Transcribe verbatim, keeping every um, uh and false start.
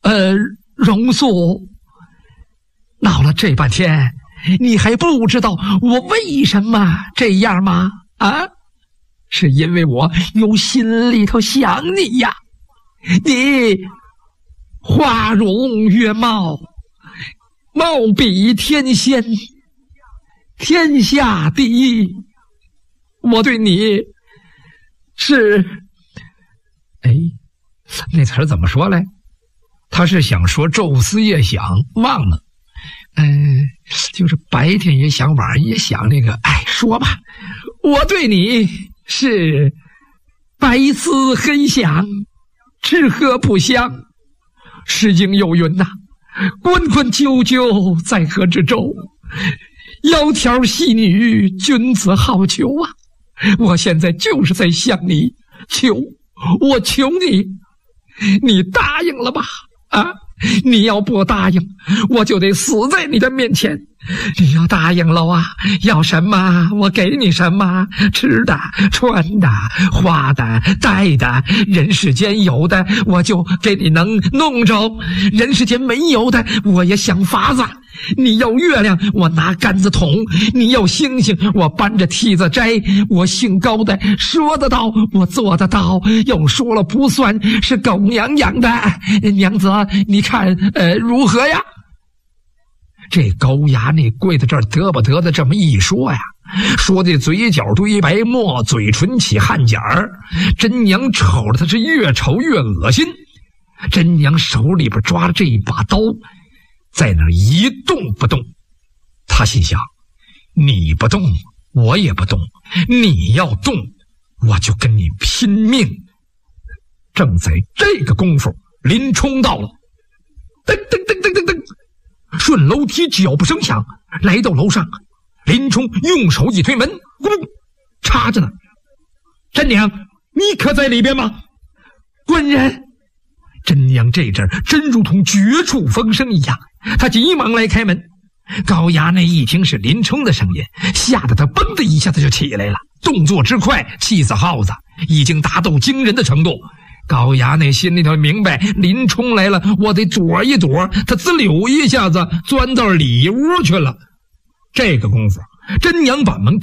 呃，荣素，闹了这半天，你还不知道我为什么这样吗？啊，是因为我有心里头想你呀。你花容月貌，貌比天仙，天下第一。我对你是，哎，那词儿怎么说来？他是想说昼思夜想，忘了。嗯、呃，就是白天也想，晚上也想那个。哎，说吧，我对你是白思黑想，吃喝不香。诗经有云呐、啊，关关雎鸠，在河之洲。窈窕戏女，君子好逑啊！我现在就是在向你求，我求你，你答应了吧？啊，你要不答应，我就得死在你的面前。你要答应了啊，要什么我给你什么，吃的、穿的、花的、戴的，人世间有的我就给你能弄着，人世间没有的我也想法子。你要月亮，我拿杆子捅；你要星星，我搬着梯子摘。我姓高的说得到，我做得到，又说了不算，是狗娘养的。娘子，你看呃如何呀？这高衙内跪在这儿得不得的这么一说呀，说的嘴角堆白沫，嘴唇起汗点儿。真娘瞅着他是越瞅越恶心。真娘手里边抓着这一把刀，在那儿一动不动。他心想，你不动我也不动，你要动我就跟你拼命。正在这个功夫，林冲到了，噔噔噔噔噔噔，顺楼梯脚步声响，来到楼上。林冲用手一推门，咕噜插着呢。真娘，你可在里边吗？官人。真娘这阵真如同绝处逢生一样，她急忙来开门。高衙内一听是林冲的声音，吓得他嘣的一下子就起来了，动作之快，气死耗子，已经达到惊人的程度。高衙内心里头明白，林冲来了，我得躲一躲。他滋溜一下子钻到里屋去了。这个功夫，真娘把门